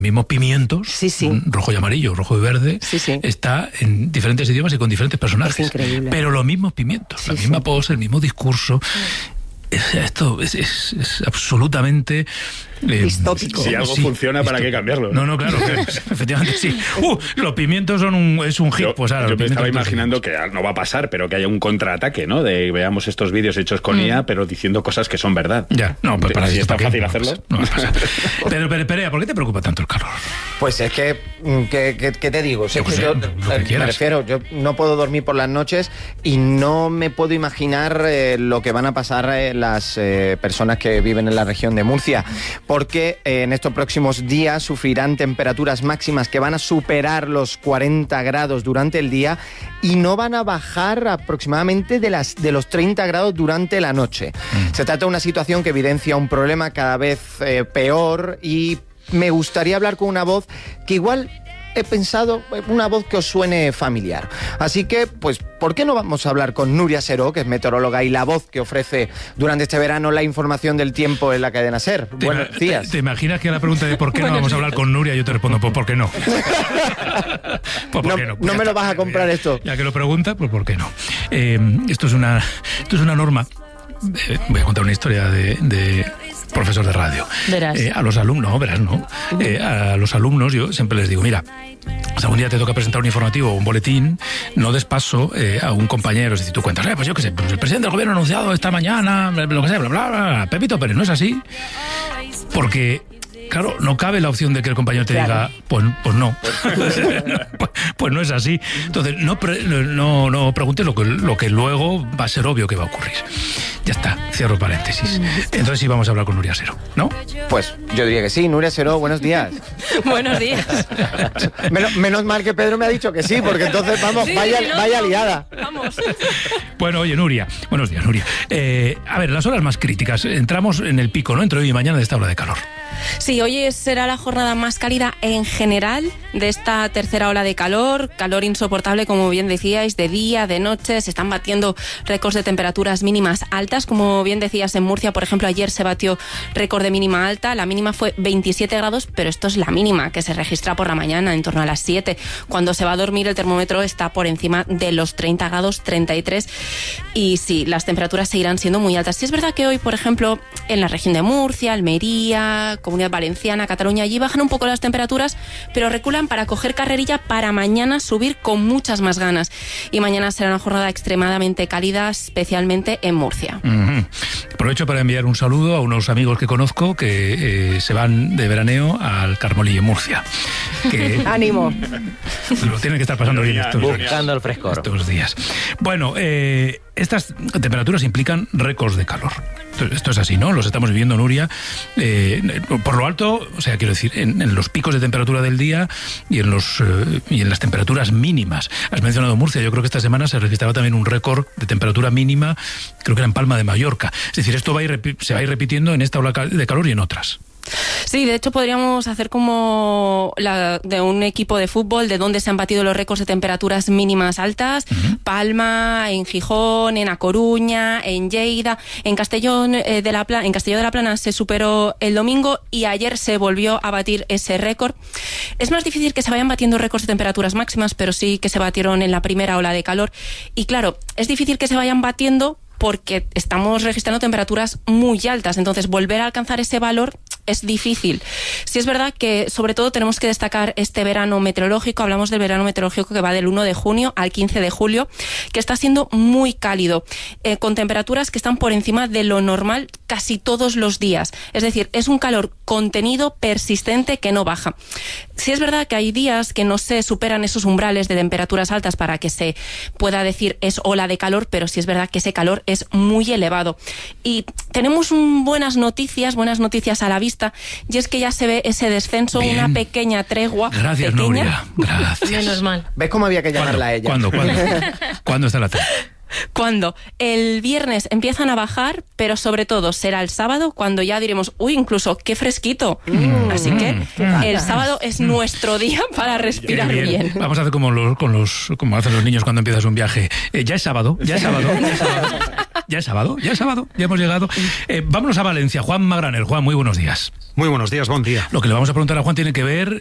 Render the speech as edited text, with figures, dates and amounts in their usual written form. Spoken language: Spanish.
Mismos pimientos, sí. Rojo y amarillo, rojo y verde, está en diferentes idiomas y con diferentes personajes. Es increíble. Pero los mismos pimientos, la misma pose, el mismo discurso. Esto es absolutamente distópico. Si algo funciona, ¿para qué cambiarlo? No, claro, efectivamente sí. Los pimientos son es un hit. Pues ahora, yo me estaba imaginando que no va a pasar, pero que haya un contraataque, ¿no? De veamos estos vídeos hechos con IA, pero diciendo cosas que son verdad. Ya, no, pues para si eso es tan fácil hacerlo. No va a pasar. Pero, Perea, ¿por qué te preocupa tanto el calor? Pues es que, ¿qué te digo? Yo Me refiero, yo no puedo dormir por las noches y no me puedo imaginar lo que van a pasar las personas que viven en la región de Murcia, porque en estos próximos días sufrirán temperaturas máximas que van a superar los 40 grados durante el día y no van a bajar aproximadamente de los 30 grados durante la noche. Se trata de una situación que evidencia un problema cada vez peor y me gustaría hablar con una voz que igual he pensado, una voz que os suene familiar. Así que, pues, ¿por qué no vamos a hablar con Nuria Seró, que es meteoróloga y la voz que ofrece durante este verano la información del tiempo en la cadena SER? Buenos días. ¿Te imaginas que a la pregunta de por qué no vamos a hablar con Nuria yo te respondo, pues ¿por qué no? Pues, ¿por qué no? No me lo vas a comprar esto. Ya que lo pregunta, pues ¿por qué no? Esto es una norma. Voy a contar una historia de profesor de radio. Verás. A los alumnos, a los alumnos yo siempre les digo, mira, si algún día te toca presentar un informativo o un boletín, no des paso a un compañero. Si tú cuentas, pues yo qué sé, pues el presidente del gobierno ha anunciado esta mañana, lo que sea, bla, bla, bla, Pepito Pérez, no es así. Porque claro, no cabe la opción de que el compañero te diga, pues no. Pues no es así. Entonces, no preguntes lo que luego va a ser obvio que va a ocurrir. Ya está, cierro paréntesis. Entonces sí vamos a hablar con Nuria Seró, ¿no? Pues yo diría que sí. Nuria Seró, buenos días. Buenos días. Menos mal que Pedro me ha dicho que sí, porque entonces, vamos, vaya liada. Vamos. Bueno, oye, Nuria. Buenos días, Nuria. A ver, las horas más críticas. Entramos en el pico, ¿no? Entre hoy y mañana de esta ola de calor. Sí, hoy será la jornada más cálida en general de esta tercera ola de calor insoportable, como bien decíais, de día, de noche. Se están batiendo récords de temperaturas mínimas altas, como bien decías, en Murcia, por ejemplo, ayer se batió récord de mínima alta, la mínima fue 27 grados, pero esto es la mínima que se registra por la mañana, en torno a las 7. Cuando se va a dormir el termómetro está por encima de los 30 grados, 33, y sí, las temperaturas seguirán siendo muy altas. Sí es verdad que hoy, por ejemplo, en la región de Murcia, Almería, Comunidad Valenciana, Cataluña, allí bajan un poco las temperaturas, pero reculan para coger carrerilla para mañana subir con muchas más ganas. Y mañana será una jornada extremadamente cálida, especialmente en Murcia. Aprovecho para enviar un saludo a unos amigos que conozco que se van de veraneo al Carmolí, en Murcia. ¡Ánimo! Lo tienen que estar pasando bien buscando el frescor estos días. Bueno, estas temperaturas implican récords de calor. Esto es así, ¿no? Los estamos viviendo, Nuria. Por lo alto, o sea, quiero decir, en los picos de temperatura del día y en las temperaturas mínimas. Has mencionado Murcia, yo creo que esta semana se registraba también un récord de temperatura mínima, creo que era en Palma de Mallorca. Es decir, esto se va a ir repitiendo en esta ola de calor y en otras. Sí, de hecho podríamos hacer como de un equipo de fútbol, de donde se han batido los récords de temperaturas mínimas altas. Palma, en Gijón, en A Coruña, en Lleida, en Castelló de la Plana se superó el domingo y ayer se volvió a batir ese récord. Es más difícil que se vayan batiendo récords de temperaturas máximas, pero sí que se batieron en la primera ola de calor. Y claro, es difícil que se vayan batiendo porque estamos registrando temperaturas muy altas, entonces volver a alcanzar ese valor es difícil. Sí es verdad que sobre todo tenemos que destacar este verano meteorológico. Hablamos del verano meteorológico que va del 1 de junio al 15 de julio, que está siendo muy cálido, con temperaturas que están por encima de lo normal casi todos los días. Es decir, es un calor contenido, persistente, que no baja. Sí es verdad que hay días que no se superan esos umbrales de temperaturas altas para que se pueda decir es ola de calor, pero sí es verdad que ese calor es muy elevado. Y tenemos buenas noticias a la vista, y es que ya se ve ese descenso, bien. Una pequeña tregua. Gracias, pequeña. Nuria. Gracias. Menos mal. ¿Ves cómo había que llamarla a ella? ¿Cuándo está la tregua? cuando el viernes empiezan a bajar, pero sobre todo será el sábado cuando ya diremos, uy, incluso qué fresquito. Así que el sábado es nuestro día para respirar bien. Vamos a hacer como hacen los niños cuando empiezas un viaje. Ya es sábado. Ya hemos llegado. Vámonos a Valencia. Juan Magraner. Juan, muy buenos días. Muy buenos días, buen día. Lo que le vamos a preguntar a Juan tiene que ver